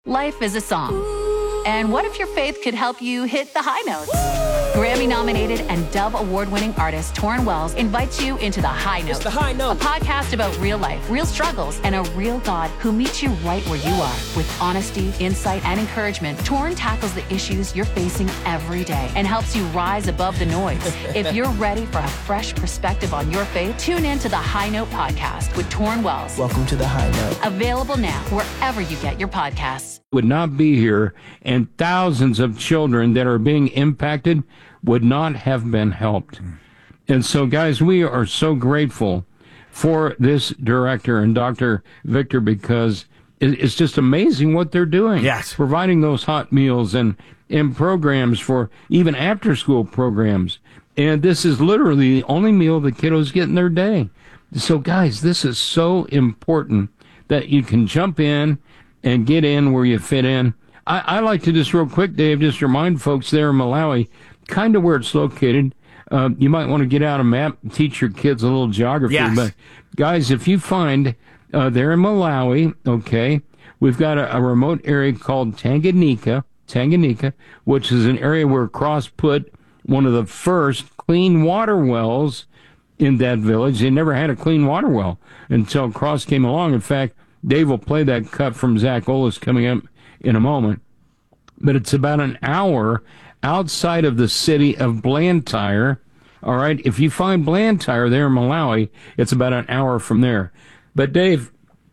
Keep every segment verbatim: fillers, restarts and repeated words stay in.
Life is a song. And what if your faith could help you hit the high notes? Grammy-nominated and Dove Award-winning artist Torrin Wells invites you into The High Note. It's The High Note. A podcast about real life, real struggles, and a real God who meets you right where you are. With honesty, insight, and encouragement, Torrin tackles the issues you're facing every day and helps you rise above the noise. If you're ready for a fresh perspective on your faith, tune in to The High Note podcast with Torrin Wells. Welcome to The High Note. Available now wherever you get your podcasts. Would not be here, and thousands of children that are being impacted would not have been helped. And so, guys, we are so grateful for this director and Doctor Victor, because it's just amazing what they're doing. Yes. Providing those hot meals and, and programs for even after-school programs. And this is literally the only meal the kiddos get in their day. So, guys, this is so important that you can jump in and get in where you fit in. I, I like to just real quick, Dave, just remind folks there in Malawi, kind of where it's located. Uh, you might want to get out a map and teach your kids a little geography. Yes. But, guys, if you find uh, there in Malawi, okay, we've got a, a remote area called Tanganyika, Tanganyika, which is an area where Cross put one of the first clean water wells in that village. They never had a clean water well until Cross came along. In fact, Dave will play that cut from Zach Olis coming up in a moment. But it's about an hour outside of the city of Blantyre. All right, if you find Blantyre there in Malawi, it's about an hour from there. But Dave,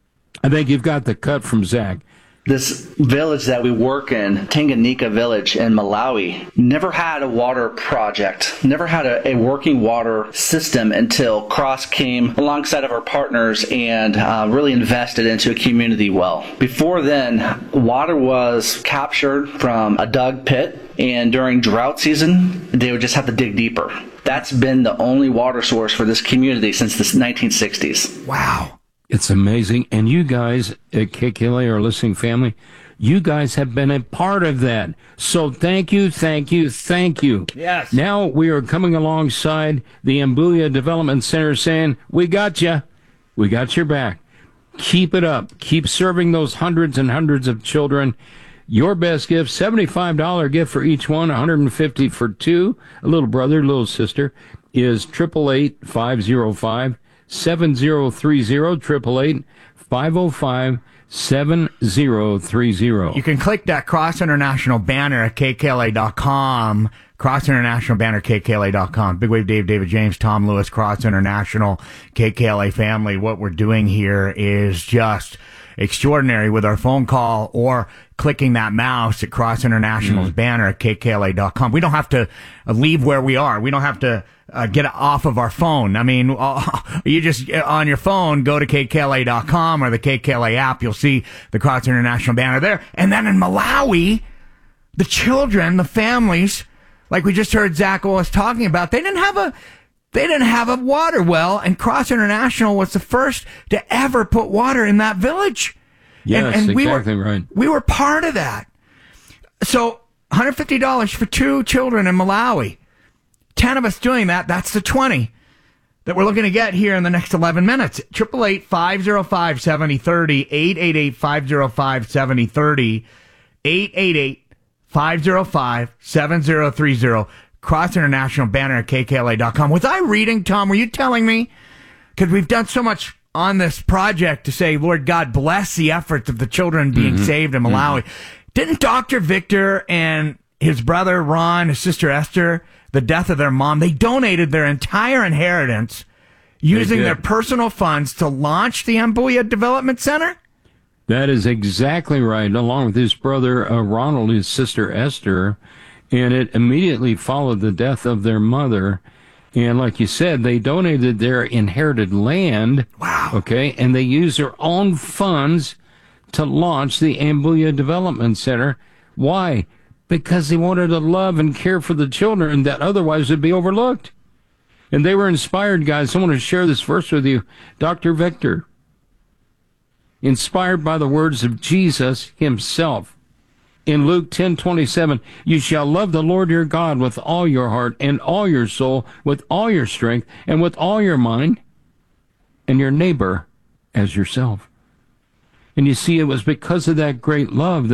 I think you've got the cut from Zach. This village that we work in, Tanganyika Village in Malawi, never had a water project, never had a, a working water system until Cross came alongside of our partners and uh, really invested into a community well. Before then, water was captured from a dug pit, and during drought season, they would just have to dig deeper. That's been the only water source for this community since the nineteen sixties. Wow. It's amazing. And you guys at K K L A, our listening family, you guys have been a part of that. So thank you, thank you, thank you. Yes. Now we are coming alongside the Ambulia Development Center saying, we got you. We got your back. Keep it up. Keep serving those hundreds and hundreds of children. Your best gift, seventy-five dollars gift for each one, one hundred fifty dollars for two. A little brother, little sister, is eight eight eight, five oh five, seven oh three oh, eight eight eight, five oh five, seven oh three oh. You can click that Cross International banner at K K L A dot com. Cross International banner, K K L A dot com. Big Wave Dave, David James, Tom Lewis, Cross International, K K L A family. What we're doing here is just extraordinary with our phone call or clicking that mouse at Cross International's mm. banner at K K L A dot com. We don't have to leave where we are. We don't have to uh, get off of our phone. I mean, uh, you just, uh, on your phone, go to K K L A dot com or the K K L A app. You'll see the Cross International banner there. And then in Malawi, the children, the families, like we just heard Zach was talking about, they didn't have a They didn't have a water well, and Cross International was the first to ever put water in that village. Yes, and, and we exactly were, right. We were part of that. So one hundred fifty dollars for two children in Malawi. Ten of us doing that, that's the twenty that we're looking to get here in the next eleven minutes. eight eight eight, five oh five, seven oh three oh, eight eight eight, five oh five, seven oh three oh, eight eight eight, five oh five, seven oh three oh. Cross International banner at K K L A dot com. Was I reading, Tom? Were you telling me? Because we've done so much on this project to say, Lord God, bless the efforts of the children being mm-hmm. saved in Malawi. Mm-hmm. Didn't Doctor Victor and his brother Ron, his sister Esther, the death of their mom, they donated their entire inheritance using their personal funds to launch the Ambulia Development Center? That is exactly right, along with his brother uh, Ronald, his sister Esther. And it immediately followed the death of their mother. And like you said, they donated their inherited land. Wow. Okay. And they used their own funds to launch the Ambulia Development Center. Why? Because they wanted to love and care for the children that otherwise would be overlooked. And they were inspired, guys. I want to share this verse with you. Doctor Victor, inspired by the words of Jesus himself. In Luke ten twenty-seven, you shall love the Lord your God with all your heart and all your soul, with all your strength and with all your mind, and your neighbor as yourself. And you see, it was because of that great love